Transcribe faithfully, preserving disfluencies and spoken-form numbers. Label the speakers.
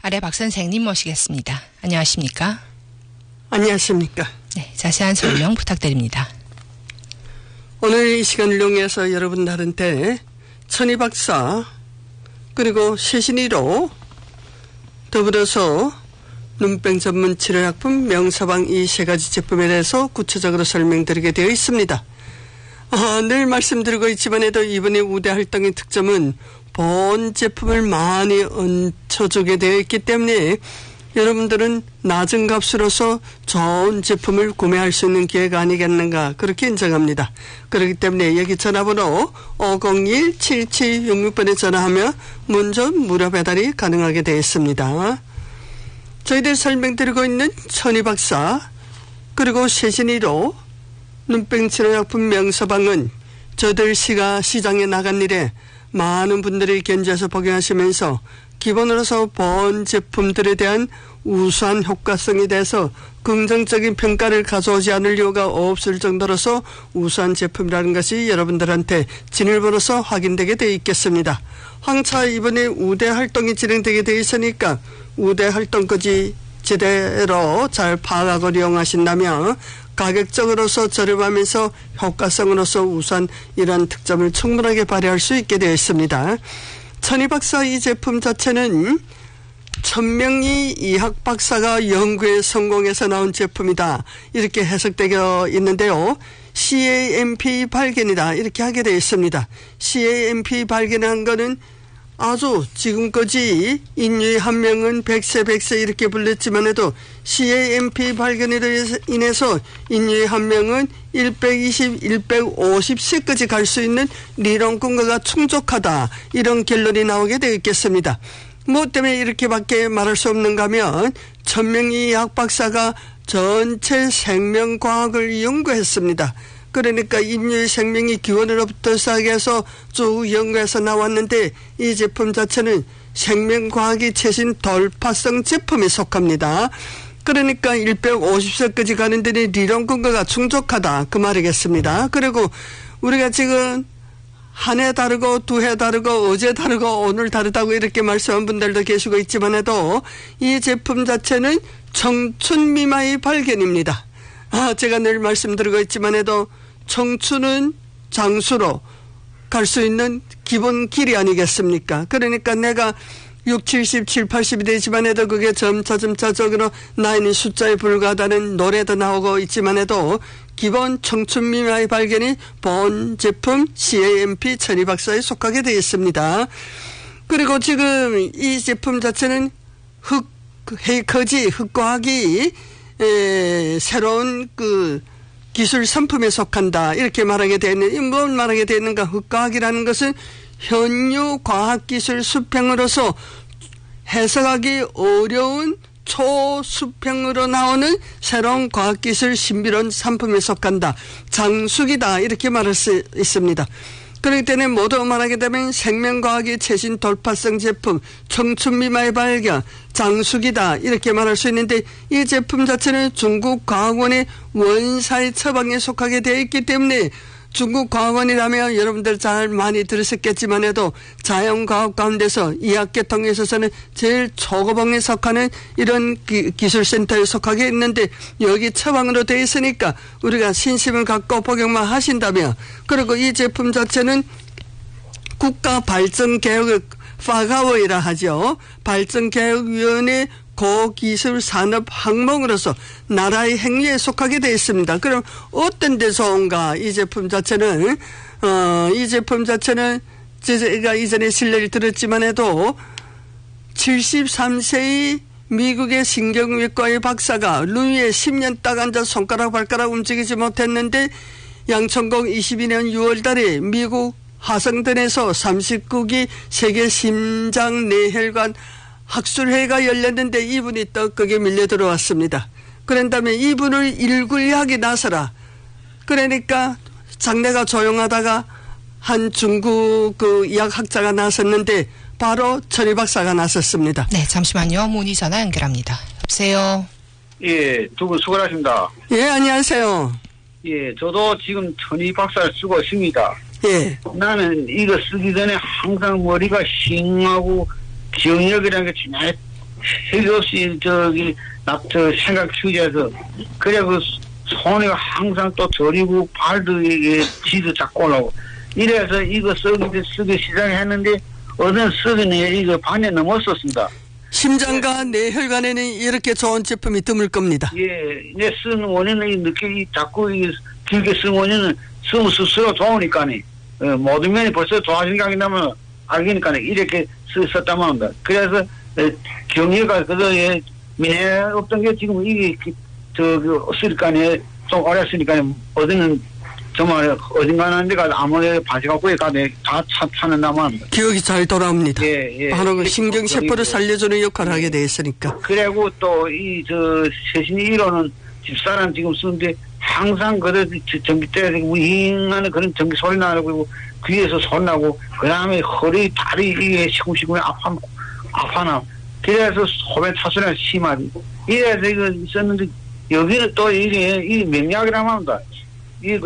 Speaker 1: 아래 박 선생님 모시겠습니다. 안녕하십니까?
Speaker 2: 안녕하십니까?
Speaker 1: 네, 자세한 설명 부탁드립니다.
Speaker 2: 오늘 이 시간을 이용해서 여러분들한테 천희 박사 그리고 최신희로 더불어서 눈병 전문 치료약품 명사방 이 세 가지 제품에 대해서 구체적으로 설명드리게 되어 있습니다. 아, 늘 말씀드리고 있지만해도 이번에 우대 활동의 특점은 본 제품을 많이 얹혀주게 되어 있기 때문에 여러분들은 낮은 값으로서 좋은 제품을 구매할 수 있는 기회가 아니겠는가 그렇게 인정합니다. 그렇기 때문에 여기 전화번호 오공일 칠칠육육 번에 전화하며 먼저 무료 배달이 가능하게 되어 있습니다. 저희들 설명드리고 있는 천희 박사 그리고 최신희로 눈병 치료약품 명사방은 저들 시가 시장에 나간 일에 많은 분들이 견주해서 복용하시면서 기본으로서 본 제품들에 대한 우수한 효과성에 대해서 긍정적인 평가를 가져오지 않을 이유가 없을 정도로서 우수한 제품이라는 것이 여러분들한테 진일보로서 확인되게 되어 있겠습니다. 항차 이번에 우대 활동이 진행되게 되어 있으니까 우대 활동까지 제대로 잘 파악하고 이용하신다면 가격적으로서 저렴하면서 효과성으로서 우수한 이러한 특점을 충분하게 발휘할 수 있게 되어 있습니다. 천희 박사 이 제품 자체는 천명희 이학 박사가 연구에 성공해서 나온 제품이다. 이렇게 해석되어 있는데요. 씨에이엠피 발견이다. 이렇게 하게 되어 있습니다. 씨에이엠피 발견한 거는 아주 지금까지 인류의 한 명은 백세 백세 이렇게 불렸지만 해도 씨에이엠피 발견으로 인해서 인류의 한 명은 백이십, 백오십 세까지 갈 수 있는理論 근거가 충족하다. 이런 결론이 나오게 되어 있겠습니다. 뭐 때문에 이렇게밖에 말할 수 없는가 하면 천명희 학 박사가 전체 생명과학을 연구했습니다. 그러니까 인류의 생명이 기원으로부터 시작해서 쭉 연구해서 나왔는데 이 제품 자체는 생명과학이 최신 돌파성 제품에 속합니다. 그러니까 백오십 세까지 가는 데는理論 근거가 충족하다 그 말이겠습니다. 그리고 우리가 지금 한 해 다르고 두 해 다르고 어제 다르고 오늘 다르다고 이렇게 말씀한 분들도 계시고 있지만 해도 이 제품 자체는 청춘 미만의 발견입니다. 아, 제가 늘 말씀드리고 있지만 해도 청춘은 장수로 갈 수 있는 기본 길이 아니겠습니까? 그러니까 내가 육십, 칠십, 칠십, 팔십이 되지만 해도 그게 점차 점차적으로 나이는 숫자에 불과하다는 노래도 나오고 있지만 해도 기본 청춘 미만의 발견이 본 제품 씨에이엠피 천희 박사에 속하게 되어 있습니다. 그리고 지금 이 제품 자체는 흑, 헤이커지, 흑과학이 에, 새로운 그 기술 상품에 속한다. 이렇게 말하게 되는, 뭘 말하게 되는가? 흑과학이라는 것은 현유 과학기술 수평으로서 해석하기 어려운 초수평으로 나오는 새로운 과학기술 신비로운 상품에 속한다. 장수기다. 이렇게 말할 수 있습니다. 그렇기 때문에 모두 말하게 되면 생명과학의 최신 돌파성 제품, 청춘 미만의 발견, 장수기다 이렇게 말할 수 있는데 이 제품 자체는 중국 과학원의 원사의 처방에 속하게 되어 있기 때문에 중국 과학원이라면 여러분들 잘 많이 들으셨겠지만 해도 자연과학 가운데서 의학계통에 있어서는 제일 초고봉에 속하는 이런 기, 기술센터에 속하게 있는데 여기 처방으로 되어 있으니까 우리가 신심을 갖고 복용만 하신다면 그리고 이 제품 자체는 국가발전개혁 파가워이라 하죠. 발전개혁위원회 고기술 산업 항목으로서 나라의 행위에 속하게 되어 있습니다. 그럼 어떤 데서 온가? 이 제품 자체는 어, 이 제품 자체는 제가 이전에 신뢰를 들었지만 해도 칠십삼 세의 미국의 신경외과의 박사가 루이에 십 년 딱 앉아 손가락 발가락 움직이지 못했는데 양천공이십이 년 유월 달에 미국 화성던에서 삼십구 기 세계 심장내혈관 학술회의가 열렸는데 이분이 떡하게 밀려 들어왔습니다. 그런 다음에 이분을 일굴하게 나서라. 그러니까 장내가 조용하다가 한 중국 그 의학학자가 나섰는데 바로 천희 박사가 나섰습니다.
Speaker 1: 네, 잠시만요. 문의 전화 연결합니다. 여보세요.
Speaker 3: 예, 두 분 수고하십니다.
Speaker 2: 예, 안녕하세요.
Speaker 3: 예, 저도 지금 천희 박사를 쓰고 있습니다.
Speaker 2: 예.
Speaker 3: 나는 이거 쓰기 전에 항상 머리가 싱하고 기억력이라는 게 진짜 색이 없이 저기 납저 생각 휴지에서 그래 그 손이 항상 또 저리고 발도 이게 지도 잡고 올라오고 이래서 이거 쓰기 쓰기 시작했는데 어느 쓰기는 이거 반에 넘었었습니다.
Speaker 2: 심장과 뇌혈관에는 이렇게 좋은 제품이 드물 겁니다.
Speaker 3: 예, 이제 쓰는 원인은 늦게 자꾸 이 길게 쓰는 원인은 쓰면 스스로 좋으니까니 어, 모든 면이 벌써 좋아진 게 아니라면 알기니까 이렇게 썼다만 합니다. 그래서 에, 경위가 그저 예, 미래 없던 게 지금 이게 저기 쓰니까니 좀 어렸으니까 어디는 정말 어딘가는 데가 아무리 바지가구에 가도 다 차, 찾는다만 합니다.
Speaker 2: 기억이 잘 돌아옵니다.
Speaker 3: 예, 예.
Speaker 2: 바로 그 신경세포를 살려주는 역할을 하게 돼 있으니까.
Speaker 3: 그리고 또 이 저 세신이 이론은 집사람 지금 쓰는데 항상 그래 전기 때문에 윙하는 그런 전기 소리 나고 귀에서 손 나고 그 다음에 허리 다리 이게 시궁시궁 아파 아파나 그래서 소변 타수가 심하지. 이래서 이거 있었는데 여기는 또 이게 이 명약이라고 합니다. 이